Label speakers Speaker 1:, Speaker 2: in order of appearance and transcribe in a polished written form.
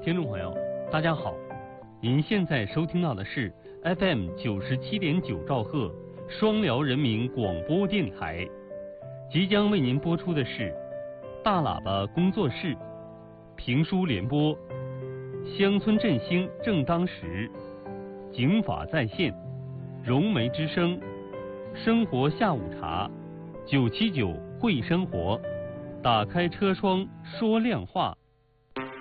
Speaker 1: 听众朋友，大家好，您现在收听到的是 FM 97.9兆赫双辽人民广播电台，即将为您播出的是大喇叭工作室评书联播，乡村振兴正当时，警法在线，融媒之声，生活下午茶，979会生活，打开车窗说亮话。